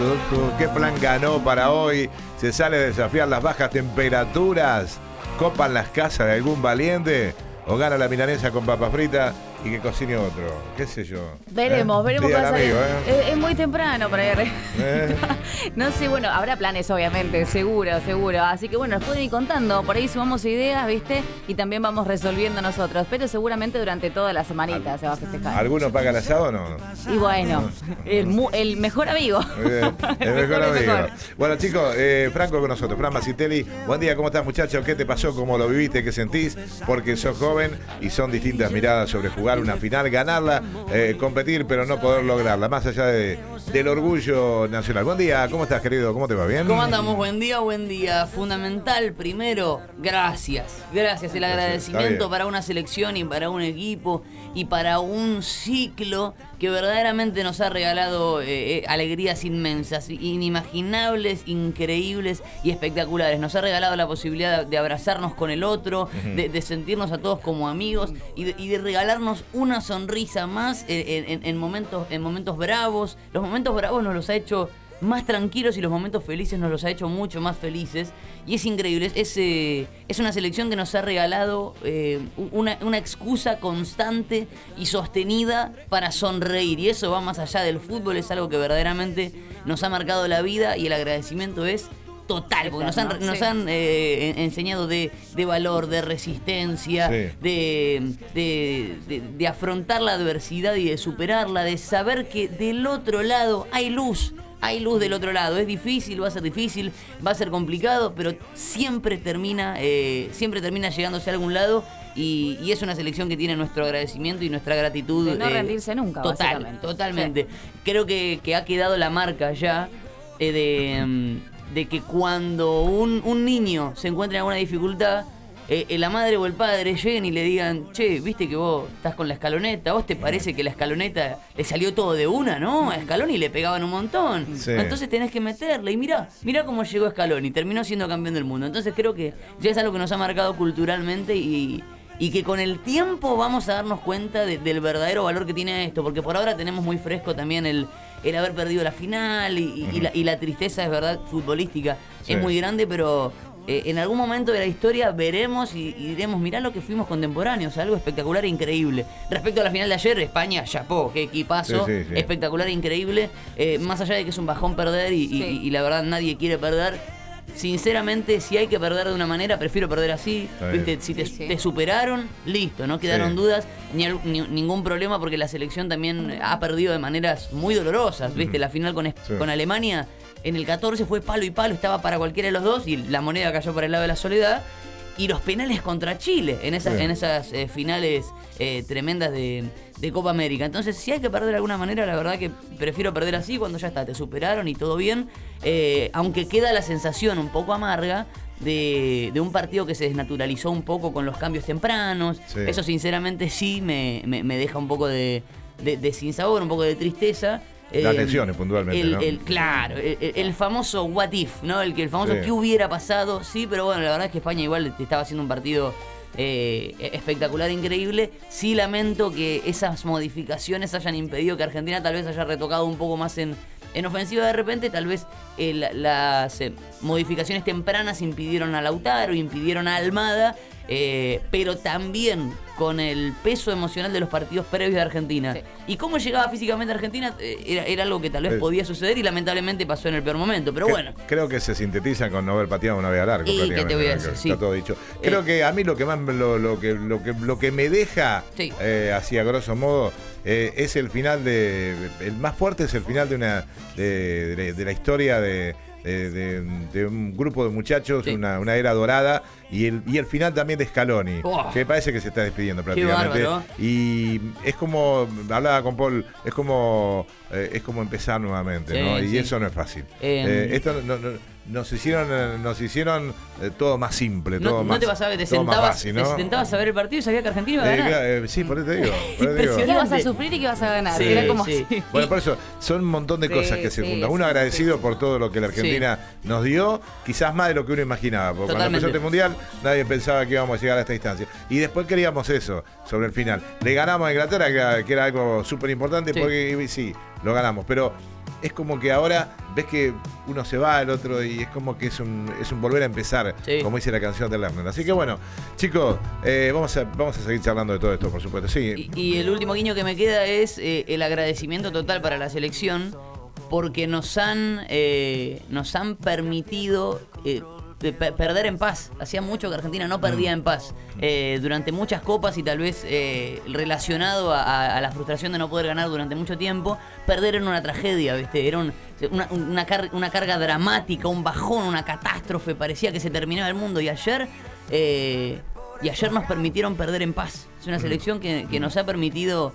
¿Qué plan ganó para hoy? ¿Se sale a desafiar las bajas temperaturas? ¿Copan las casas de algún valiente? ¿O gana la milanesa con papa frita y que cocine otro? ¿Qué sé yo? Veremos qué va a salir. Es muy temprano para ir. No sé, bueno, habrá planes obviamente, seguro. Así que bueno, nos pueden ir contando. Por ahí sumamos ideas, ¿viste? Y también vamos resolviendo nosotros. Pero seguramente durante toda la semanita se va a festejar. ¿Alguno paga el asado o no? Y bueno, el mejor amigo. El mejor amigo. Bueno, chicos, Franco con nosotros. Fran Masitelli. Buen día, ¿cómo estás, muchachos? ¿Qué te pasó? ¿Cómo lo viviste? ¿Qué sentís? Porque sos joven y son distintas miradas sobre jugar una final, ganarla, competir, pero no poder lograrla, más allá del orgullo nacional. Buen día, ¿cómo estás, querido? ¿Cómo te va? ¿Bien? ¿Cómo andamos? Buen día. Fundamental, primero, gracias. Gracias, el agradecimiento para una selección y para un equipo y para un ciclo que verdaderamente nos ha regalado alegrías inmensas, inimaginables, increíbles y espectaculares. Nos ha regalado la posibilidad de abrazarnos con el otro, de sentirnos a todos como amigos y de regalarnos una sonrisa más en momentos bravos. Los momentos bravos nos los ha hecho más tranquilos y los momentos felices nos los ha hecho mucho más felices. Y es increíble, es una selección que nos ha regalado una excusa constante y sostenida para sonreír. Y eso va más allá del fútbol, es algo que verdaderamente nos ha marcado la vida y el agradecimiento es total, porque nos han enseñado de valor, de resistencia, de afrontar la adversidad y de superarla, de saber que del otro lado hay luz. Hay luz del otro lado, es difícil, va a ser complicado, pero siempre termina llegándose a algún lado y es una selección que tiene nuestro agradecimiento y nuestra gratitud. De no rendirse nunca, totalmente. Sí. Creo que ha quedado la marca ya de que cuando un niño se encuentra en alguna dificultad, la madre o el padre lleguen y le digan: che, viste que vos estás con la escaloneta, ¿vos te parece que la escaloneta le salió todo de una, no? A Scaloni le pegaban un montón. Sí. Entonces tenés que meterle. Y mirá cómo llegó Scaloni, terminó siendo campeón del mundo. Entonces creo que ya es algo que nos ha marcado culturalmente y que con el tiempo vamos a darnos cuenta del verdadero valor que tiene esto, porque por ahora tenemos muy fresco también el haber perdido la final y la tristeza, es verdad, futbolística, sí. Es muy grande, pero en algún momento de la historia veremos y diremos: mirá lo que fuimos contemporáneos, algo espectacular e increíble. Respecto a la final de ayer, España, chapó, qué equipazo, sí. Espectacular e increíble, más allá de que es un bajón perder y la verdad nadie quiere perder. Sinceramente, si hay que perder de una manera, prefiero perder así. ¿Viste? Si te superaron, listo, no quedaron dudas, ningún problema, porque la selección también ha perdido de maneras muy dolorosas. ¿Viste? La final con Alemania, en el 14 fue palo y palo, estaba para cualquiera de los dos y la moneda cayó para el lado de la soledad. Y los penales contra Chile en esas finales tremendas de Copa América. Entonces, si hay que perder de alguna manera, la verdad que prefiero perder así, cuando ya está, te superaron y todo bien. Aunque queda la sensación un poco amarga de un partido que se desnaturalizó un poco con los cambios tempranos. Sí. Eso sinceramente sí me deja un poco de sinsabor, un poco de tristeza. Las lesiones puntualmente, ¿no? Claro, el famoso what if, ¿no? El famoso qué hubiera pasado, sí, pero bueno, la verdad es que España igual estaba haciendo un partido espectacular, increíble. Sí lamento que esas modificaciones hayan impedido que Argentina tal vez haya retocado un poco más en ofensiva de repente. Tal vez las modificaciones tempranas impidieron a Lautaro, impidieron a Almada, pero también con el peso emocional de los partidos previos de Argentina. Sí. Y cómo llegaba físicamente a Argentina era algo que tal vez podía suceder y lamentablemente pasó en el peor momento, pero bueno. Creo que se sintetiza con no haber pateado una vez al arco. ¿Y qué te voy a decir? Está todo dicho. Creo que a mí lo que más lo que me deja, así a grosso modo, es el final el más fuerte es el final de la historia de un grupo de muchachos, una era dorada, y el final también de Scaloni, que parece que se está despidiendo prácticamente. Y es como, hablaba con Paul, es como empezar nuevamente, ¿no? Y eso no es fácil. Esto nos hicieron todo más simple, todo más. No te pasaba que te sentabas a ver el partido y sabías que Argentina iba a ganar. Sí, por eso te digo. Que ibas a sufrir y que ibas a ganar. Era como así. Bueno, por eso son un montón de cosas que se juntan. Uno agradecido por todo lo que la Argentina nos dio, quizás más de lo que uno imaginaba. Porque cuando empezó este mundial, nadie pensaba que íbamos a llegar a esta instancia. Y después queríamos eso sobre el final. Le ganamos a Inglaterra, que era algo súper importante, porque sí, lo ganamos. Pero es como que ahora ves que uno se va, el otro, y es como que es un volver a empezar, como dice la canción de Lerner. Así que bueno, chicos, vamos a seguir charlando de todo esto, por supuesto. Sí. Y el último guiño que me queda es el agradecimiento total para la selección, porque nos han permitido perder en paz. Hacía mucho que Argentina no perdía en paz durante muchas copas, y tal vez relacionado a la frustración de no poder ganar durante mucho tiempo. Perder era una tragedia, ¿viste? Era una carga dramática, un bajón, una catástrofe. Parecía que se terminaba el mundo, y ayer nos permitieron perder en paz. Es una selección que nos ha permitido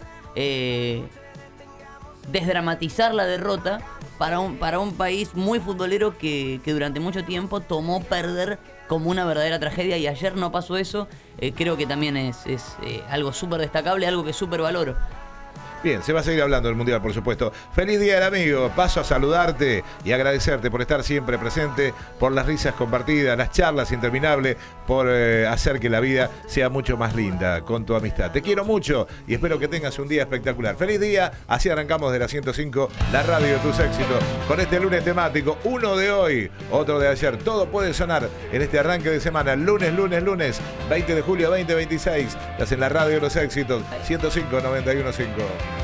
desdramatizar la derrota para un país muy futbolero que durante mucho tiempo tomó perder como una verdadera tragedia, y ayer no pasó eso. Creo que también es algo súper destacable, algo que súper valoro. Bien, se va a seguir hablando del Mundial, por supuesto. Feliz Día del Amigo. Paso a saludarte y agradecerte por estar siempre presente, por las risas compartidas, las charlas interminables, por hacer que la vida sea mucho más linda con tu amistad. Te quiero mucho y espero que tengas un día espectacular. Feliz día. Así arrancamos de la 105, la radio de tus éxitos, con este lunes temático, uno de hoy, otro de ayer. Todo puede sonar en este arranque de semana. Lunes, 20 de julio 2026. Estás en la radio de los éxitos, 105, 91.5.